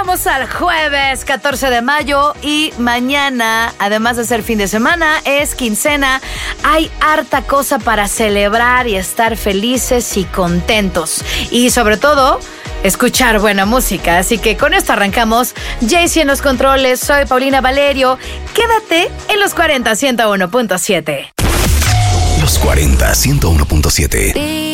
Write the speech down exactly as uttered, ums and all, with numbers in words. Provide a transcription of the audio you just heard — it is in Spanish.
Llegamos al jueves catorce de mayo y mañana, además de ser fin de semana, es quincena. Hay harta cosa para celebrar y estar felices y contentos. Y sobre todo, escuchar buena música. Así que con esto arrancamos. Jaycee en los controles, soy Paulina Valerio. Quédate en los cuarenta ciento uno punto siete. Los cuarenta ciento uno punto siete.